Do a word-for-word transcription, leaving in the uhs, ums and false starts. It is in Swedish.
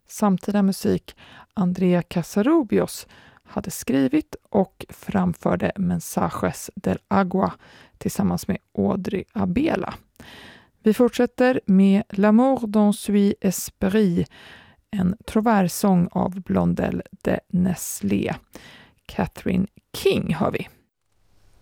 samtida musik Andrea Casarubios hade skrivit och framförde Mensajes del Agua tillsammans med Audrey Abela. Vi fortsätter med L'amour dont suis esprit, en trovärsång av Blondel de Nestlé. Catherine King hör vi.